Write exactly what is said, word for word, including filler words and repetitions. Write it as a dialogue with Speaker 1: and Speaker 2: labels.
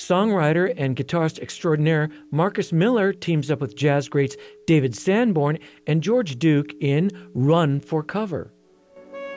Speaker 1: Songwriter and guitarist extraordinaire Marcus Miller teams up with jazz greats David Sanborn and George Duke in Run for Cover.